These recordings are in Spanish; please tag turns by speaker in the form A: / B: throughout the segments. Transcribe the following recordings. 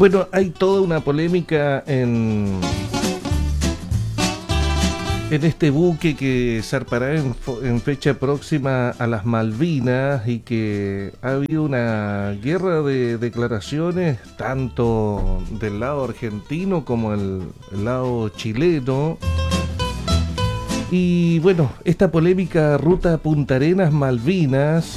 A: Bueno, hay toda una polémica en este buque que zarpará en fecha próxima a las Malvinas y que ha habido una guerra de declaraciones tanto del lado argentino como el lado chileno. Y bueno, esta polémica ruta Punta Arenas Malvinas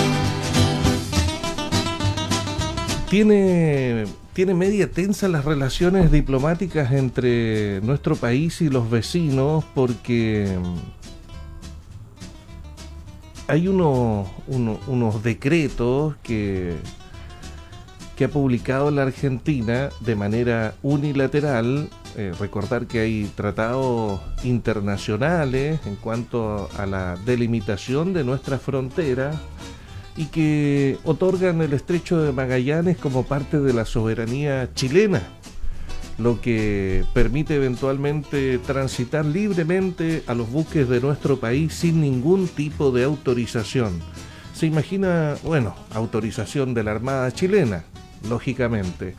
A: tiene media tensa las relaciones diplomáticas entre nuestro país y los vecinos, porque hay unos decretos que ha publicado la Argentina de manera unilateral. Recordar que hay tratados internacionales en cuanto a la delimitación de nuestras fronteras y que otorgan el estrecho de Magallanes como parte de la soberanía chilena, lo que permite eventualmente transitar libremente a los buques de nuestro país sin ningún tipo de autorización. Se imagina, bueno, autorización de la Armada chilena, lógicamente.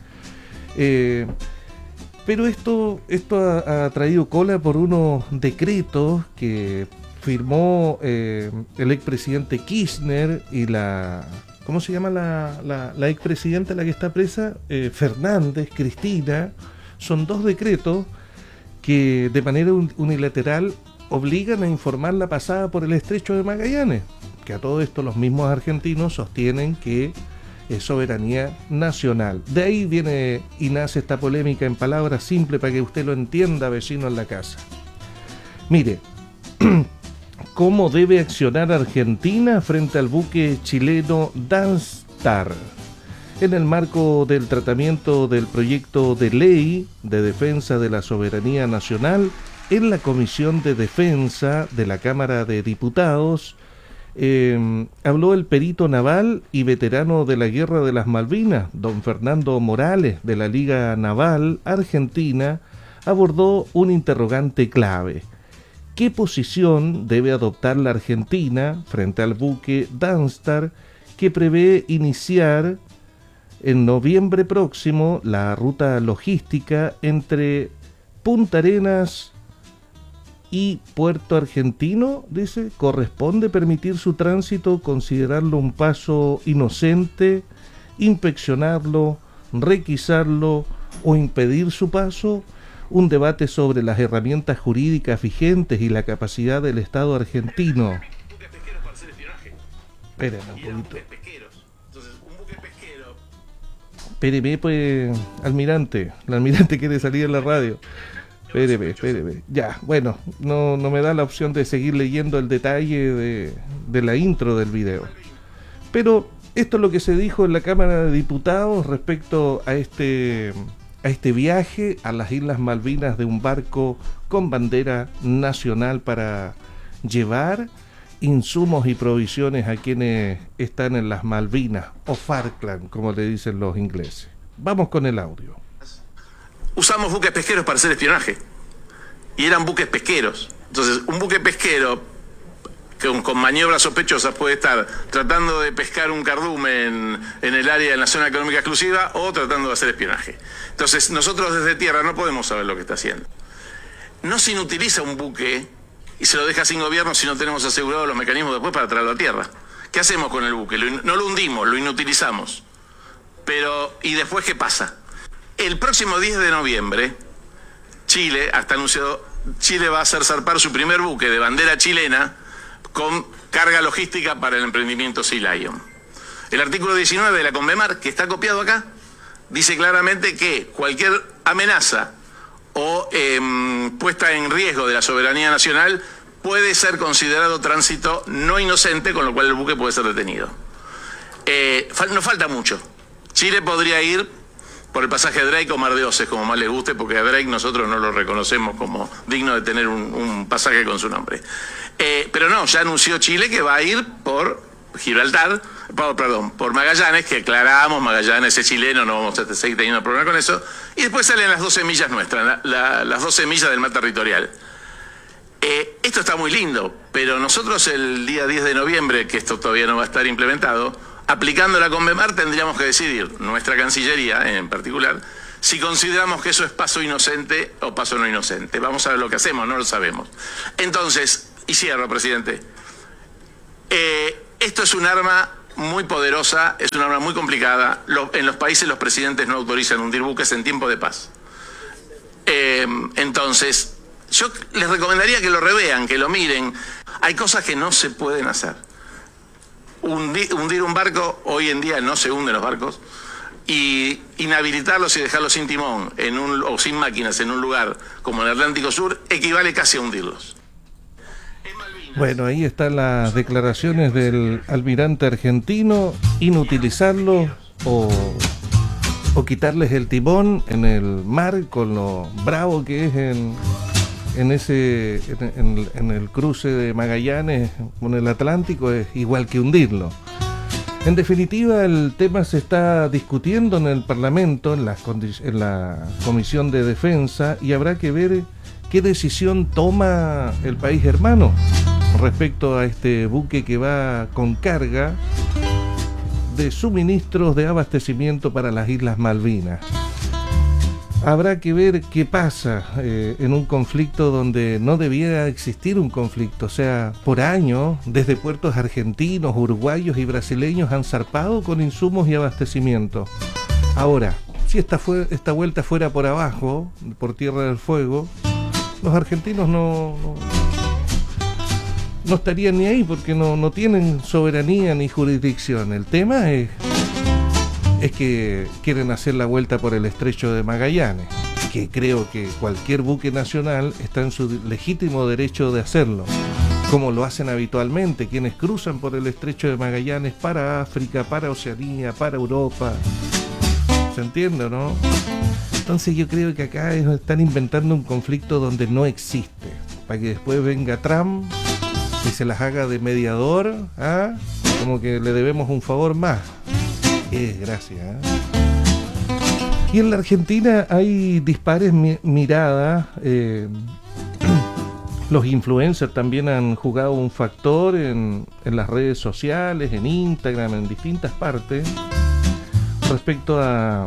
A: Pero esto ha traído cola por unos decretos que firmó el expresidente Kirchner y ¿cómo se llama la expresidenta, la que está presa? Fernández, Cristina. Son dos decretos que de manera unilateral obligan a informar la pasada por el estrecho de Magallanes, que a todo esto los mismos argentinos sostienen que es soberanía nacional. De ahí viene y nace esta polémica en palabras simples para que usted lo entienda, vecino en la casa. Mire, ¿cómo debe accionar Argentina frente al buque chileno Danstar? En el marco del tratamiento del proyecto de ley de defensa de la soberanía nacional en la Comisión de Defensa de la Cámara de Diputados, habló el perito naval y veterano de la Guerra de las Malvinas, don Fernando Morales, de la Liga Naval Argentina. Abordó un interrogante clave: ¿qué posición debe adoptar la Argentina frente al buque Danstar, que prevé iniciar en noviembre próximo la ruta logística entre Punta Arenas y Puerto Argentino? Dice, ¿corresponde permitir su tránsito, considerarlo un paso inocente, inspeccionarlo, requisarlo o impedir su paso? Un debate sobre las herramientas jurídicas vigentes y la capacidad del Estado argentino.
B: Buques pesqueros para hacer espionaje.
A: Espérame un
B: Y eran
A: poquito.
B: buques pesqueros. Entonces, un buque pesquero.
A: Espéreme, pues, almirante. El almirante quiere salir en la radio. Espéreme. Ya, bueno, no me da la opción de seguir leyendo el detalle de la intro del video. Pero esto es lo que se dijo en la Cámara de Diputados respecto a este viaje a las Islas Malvinas de un barco con bandera nacional para llevar insumos y provisiones a quienes están en las Malvinas, o Falkland, como le dicen los ingleses. Vamos con el audio.
B: Usamos buques pesqueros para hacer espionaje. Y eran buques pesqueros. Entonces, un buque pesquero con maniobras sospechosas puede estar tratando de pescar un cardumen en el área de la zona económica exclusiva o tratando de hacer espionaje. Entonces, nosotros desde tierra no podemos saber lo que está haciendo. No se inutiliza un buque y se lo deja sin gobierno si no tenemos asegurados los mecanismos después para traerlo a tierra. ¿Qué hacemos con el buque? No lo hundimos, lo inutilizamos. ¿Y después qué pasa? El próximo 10 de noviembre, Chile, hasta anunciado, Chile va a hacer zarpar su primer buque de bandera chilena con carga logística para el emprendimiento Sea Lion. El artículo 19 de la Conmemar, que está copiado acá, dice claramente que cualquier amenaza o puesta en riesgo de la soberanía nacional puede ser considerado tránsito no inocente, con lo cual el buque puede ser detenido. Nos falta mucho. Chile podría ir por el pasaje de Drake o Mar de Oces, como más les guste, porque a Drake nosotros no lo reconocemos como digno de tener un pasaje con su nombre. Pero no, ya anunció Chile que va a ir por Gibraltar, por Magallanes, que aclaramos, Magallanes es chileno, no vamos a seguir teniendo problema con eso, y después salen las 12 millas nuestras, las 12 millas del mar territorial. Esto está muy lindo, pero nosotros el día 10 de noviembre, que esto todavía no va a estar implementado, Aplicando la Convemar tendríamos que decidir, nuestra Cancillería en particular, si consideramos que eso es paso inocente o paso no inocente. Vamos a ver lo que hacemos, no lo sabemos. Entonces, y cierro, presidente, esto es un arma muy poderosa, es un arma muy complicada. En los países los presidentes no autorizan hundir buques en tiempo de paz. Entonces, yo les recomendaría que lo revean, que lo miren. Hay cosas que no se pueden hacer. Hundir un barco, hoy en día no se hunden los barcos, y inhabilitarlos y dejarlos sin timón o sin máquinas en un lugar como el Atlántico Sur equivale casi a hundirlos.
A: Bueno, ahí están las declaraciones del almirante argentino: inutilizarlos o quitarles el timón en el mar, con lo bravo que es en el cruce de Magallanes con el Atlántico, es igual que hundirlo. En definitiva, el tema se está discutiendo en el Parlamento, en la Comisión de Defensa, y habrá que ver qué decisión toma el país hermano respecto a este buque que va con carga de suministros de abastecimiento para las Islas Malvinas. Habrá que ver qué pasa en un conflicto donde no debiera existir un conflicto. O sea, por años, desde puertos argentinos, uruguayos y brasileños han zarpado con insumos y abastecimiento. Ahora, si esta vuelta fuera por abajo, por Tierra del Fuego, los argentinos no estarían ni ahí, porque no tienen soberanía ni jurisdicción. El tema es que quieren hacer la vuelta por el estrecho de Magallanes, que creo que cualquier buque nacional está en su legítimo derecho de hacerlo, como lo hacen habitualmente quienes cruzan por el estrecho de Magallanes para África, para Oceanía, para Europa. ¿Se entiende, no? Entonces yo creo que acá están inventando un conflicto donde no existe, para que después venga Trump y se las haga de mediador, como que le debemos un favor más. Qué desgracia, ¿eh? Y en la Argentina hay dispares miradas. Los influencers también han jugado un factor en las redes sociales, en Instagram, en distintas partes, respecto a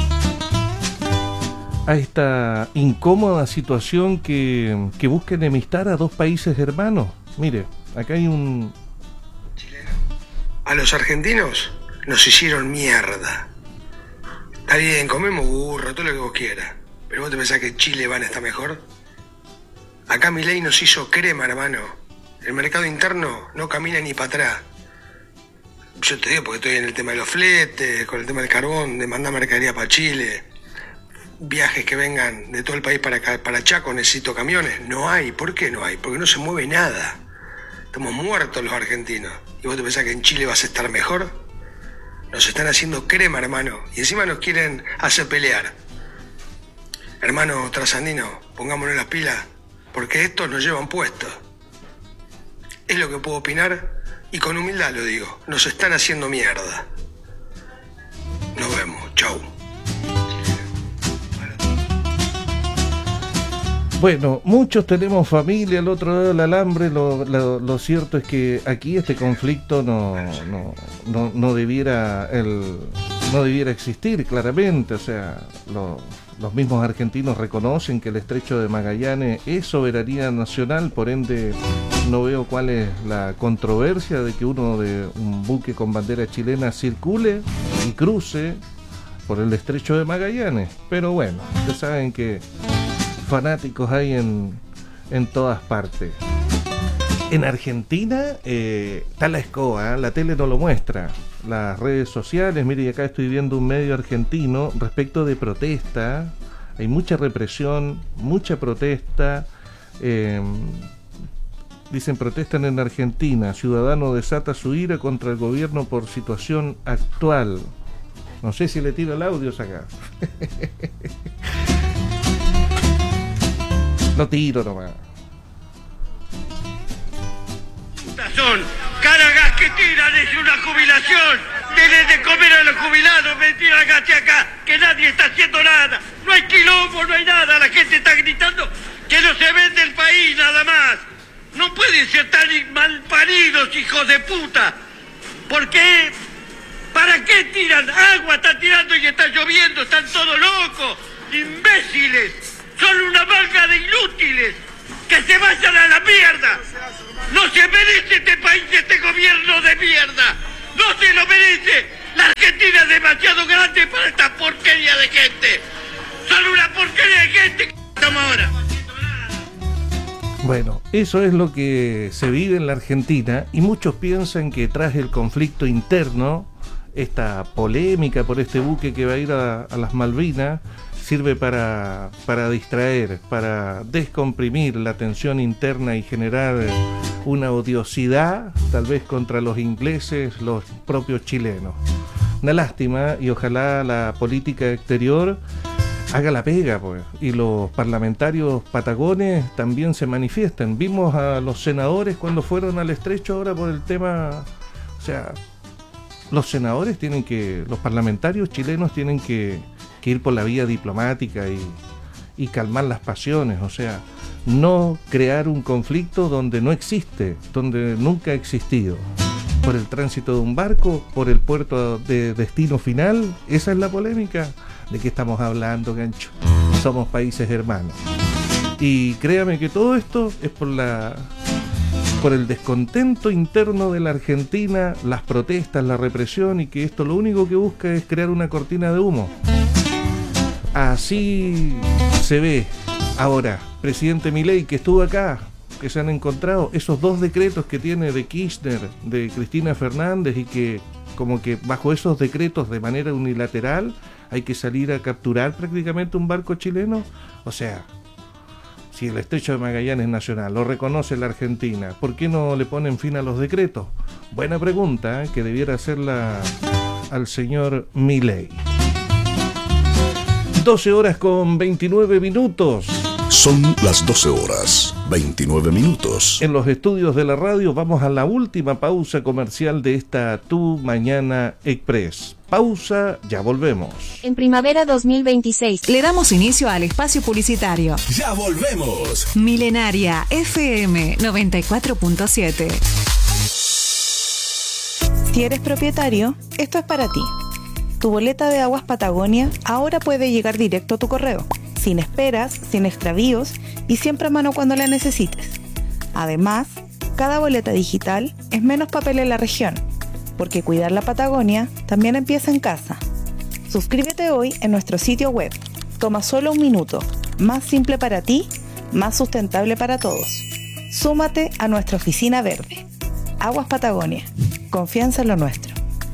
A: esta incómoda situación que busca enemistar a dos países hermanos. Mire, acá hay un
C: chileno. A los argentinos nos hicieron mierda. Está bien, comemos burro, todo lo que vos quieras. Pero vos te pensás que Chile van a estar mejor. Acá Milei nos hizo crema, hermano. El mercado interno no camina ni para atrás. Yo te digo porque estoy en el tema de los fletes, con el tema del carbón, de mandar mercadería para Chile. Viajes que vengan de todo el país para acá, para Chaco, necesito camiones. No hay. ¿Por qué no hay? Porque no se mueve nada. Estamos muertos los argentinos. ¿Y vos te pensás que en Chile vas a estar mejor? Nos están haciendo crema, hermano. Y encima nos quieren hacer pelear. Hermano trasandino, pongámonos las pilas, porque estos nos llevan puestos. Es lo que puedo opinar, y con humildad lo digo. Nos están haciendo mierda. Nos vemos. Chau.
A: Bueno, muchos tenemos familia al otro lado del alambre. Lo cierto es que aquí este conflicto no debiera existir, claramente. O sea, los mismos argentinos reconocen que el estrecho de Magallanes es soberanía nacional, por ende no veo cuál es la controversia de que un buque con bandera chilena circule y cruce por el estrecho de Magallanes. Pero bueno, ustedes saben que fanáticos hay en todas partes. En Argentina está la escoba, la tele no lo muestra, las redes sociales. Mire, y acá estoy viendo un medio argentino respecto de protesta. Hay mucha represión, mucha protesta. Dicen: protestan en Argentina, ciudadano desata su ira contra el gobierno por situación actual. No sé si le tiro el audio acá. Lo tiro nomás.
D: Son caragas que tiran, es una jubilación. Denle de comer a los jubilados, mentira, gaste acá, que nadie está haciendo nada. No hay quilombo, no hay nada. La gente está gritando que no se vende el país, nada más. No pueden ser tan malparidos, hijos de puta. ¿Por qué ¿Para qué tiran agua? Están tirando y está lloviendo, están todos locos, imbéciles, son una manga de inútiles, que se vayan a la mierda. No se merece este país, este gobierno de mierda, no se lo merece. La Argentina es demasiado grande para esta porquería de gente, son una porquería de gente. Estamos ahora.
A: Bueno, eso es lo que se vive en la Argentina y muchos piensan que tras el conflicto interno, esta polémica por este buque que va a ir a las Malvinas, sirve para distraer, para descomprimir la tensión interna y generar una odiosidad, tal vez contra los ingleses, los propios chilenos. Una lástima y ojalá la política exterior haga la pega, pues, y los parlamentarios patagones también se manifiesten. Vimos a los senadores cuando fueron al estrecho ahora por el tema, o sea, los senadores tienen que, los parlamentarios chilenos tienen que ir por la vía diplomática y calmar las pasiones, o sea, no crear un conflicto donde no existe, donde nunca ha existido. Por el tránsito de un barco, por el puerto de destino final, esa es la polémica. ¿De qué estamos hablando, gancho? Somos países hermanos. Y créame que todo esto es por el descontento interno de la Argentina, las protestas, la represión, y que esto lo único que busca es crear una cortina de humo. Así se ve. Ahora, presidente Milei, que estuvo acá, que se han encontrado esos dos decretos que tiene de Kirchner, de Cristina Fernández, y que como que bajo esos decretos de manera unilateral hay que salir a capturar prácticamente un barco chileno. O sea, si el estrecho de Magallanes es nacional, lo reconoce la Argentina, ¿por qué no le ponen fin a los decretos? Buena pregunta, que debiera hacerla al señor Milei. 12 horas con 29 minutos.
E: Son las 12 horas, 29 minutos.
A: En los estudios de la radio vamos a la última pausa comercial de esta Tu Mañana Express. Pausa, ya volvemos.
F: En primavera 2026
G: le damos inicio al espacio publicitario.
E: ¡Ya volvemos!
G: Milenaria FM 94.7.
H: Si eres propietario, esto es para ti. Tu boleta de Aguas Patagonia ahora puede llegar directo a tu correo, sin esperas, sin extravíos y siempre a mano cuando la necesites. Además, cada boleta digital es menos papel en la región, porque cuidar la Patagonia también empieza en casa. Suscríbete hoy en nuestro sitio web. Toma solo un minuto, más simple para ti, más sustentable para todos. Súmate a nuestra oficina verde. Aguas Patagonia, confianza en lo nuestro.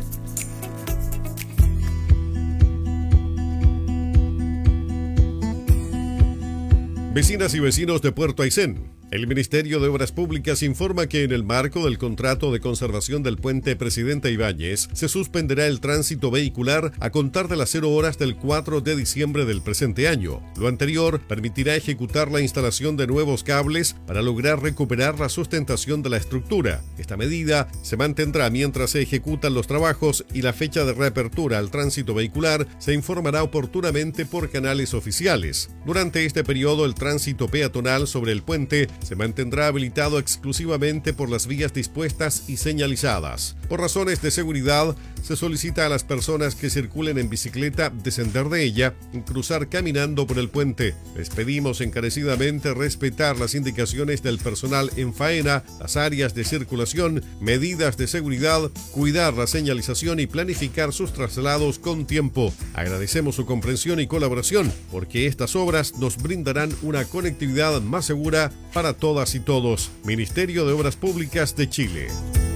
I: Vecinas y vecinos de Puerto Aysén, el Ministerio de Obras Públicas informa que en el marco del contrato de conservación del puente Presidente Ibáñez se suspenderá el tránsito vehicular a contar de las 0 horas del 4 de diciembre del presente año. Lo anterior permitirá ejecutar la instalación de nuevos cables para lograr recuperar la sustentación de la estructura. Esta medida se mantendrá mientras se ejecutan los trabajos y la fecha de reapertura al tránsito vehicular se informará oportunamente por canales oficiales. Durante este periodo, el tránsito peatonal sobre el puente se mantendrá habilitado exclusivamente por las vías dispuestas y señalizadas. Por razones de seguridad, se solicita a las personas que circulen en bicicleta descender de ella y cruzar caminando por el puente. Les pedimos encarecidamente respetar las indicaciones del personal en faena, las áreas de circulación, medidas de seguridad, cuidar la señalización y planificar sus traslados con tiempo. Agradecemos su comprensión y colaboración, porque estas obras nos brindarán una conectividad más segura para todas y todos. Ministerio de Obras Públicas de Chile.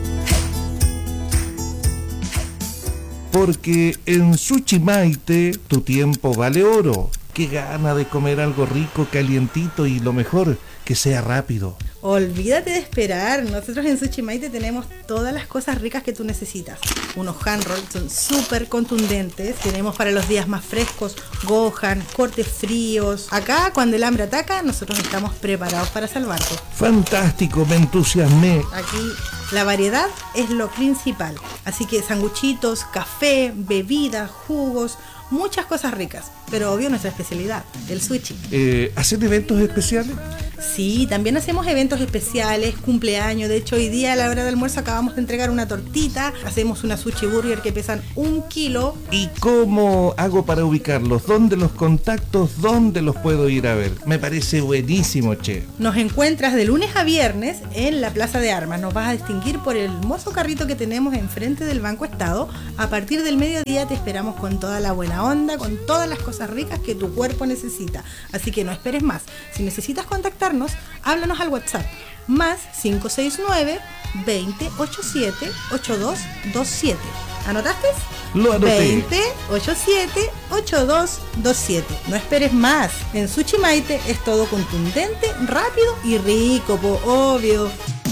A: Porque en Suchimaite tu tiempo vale oro. Qué gana de comer algo rico, calientito y lo mejor, que sea rápido.
J: Olvídate de esperar, nosotros en Suchimaite tenemos todas las cosas ricas que tú necesitas. Unos hand rolls son súper contundentes, tenemos para los días más frescos, gohan, cortes fríos. Acá, cuando el hambre ataca, nosotros estamos preparados para salvarte.
A: Fantástico, me entusiasmé.
J: Aquí la variedad es lo principal, así que sanguchitos, café, bebidas, jugos, muchas cosas ricas, pero obvio nuestra especialidad, el sushi.
A: ¿Hacen eventos especiales?
J: Sí, también hacemos eventos especiales, cumpleaños. De hecho, hoy día a la hora del almuerzo acabamos de entregar una tortita. Hacemos una sushi burger que pesan 1 kilo.
A: ¿Y cómo hago para ubicarlos? ¿Dónde los contactos? ¿Dónde los puedo ir a ver? Me parece buenísimo, che.
J: Nos encuentras de lunes a viernes en la Plaza de Armas. Nos vas a distinguir por el hermoso carrito que tenemos enfrente del Banco Estado. A partir del mediodía te esperamos con toda la buena onda, con todas las cosas ricas que tu cuerpo necesita. Así que no esperes más. Si necesitas contactarnos, háblanos al WhatsApp. Más 569 2087 8227. ¿Anotaste?
A: Lo anoté.
J: 2087 8227. No esperes más. En Sushi Maite es todo contundente, rápido y rico, obvio.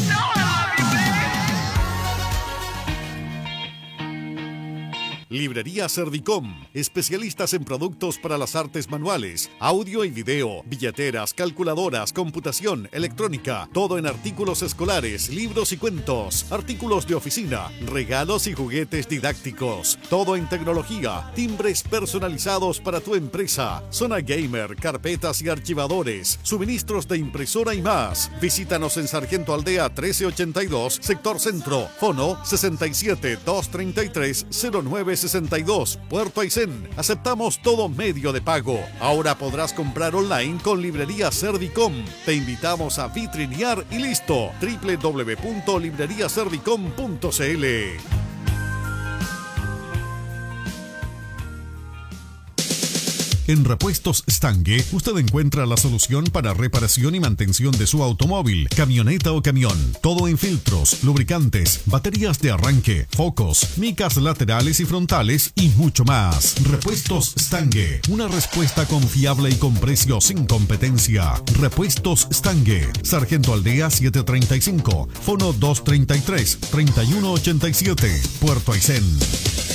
I: Librería Servicom, especialistas en productos para las artes manuales, audio y video, billeteras, calculadoras, computación, electrónica, todo en artículos escolares, libros y cuentos, artículos de oficina, regalos y juguetes didácticos, todo en tecnología, timbres personalizados para tu empresa, zona gamer, carpetas y archivadores, suministros de impresora y más. Visítanos en Sargento Aldea 1382, sector centro, fono 67 233 0962, Puerto Aysén. Aceptamos todo medio de pago. Ahora podrás comprar online con Librería Servicom. Te invitamos a vitrinear y listo. www.libreriaservicom.cl.
K: En Repuestos Stange, usted encuentra la solución para reparación y mantención de su automóvil, camioneta o camión. Todo en filtros, lubricantes, baterías de arranque, focos, micas laterales y frontales y mucho más. Repuestos Stange, una respuesta confiable y con precio sin competencia. Repuestos Stange, Sargento Aldea 735, fono 233 3187, Puerto Aysén.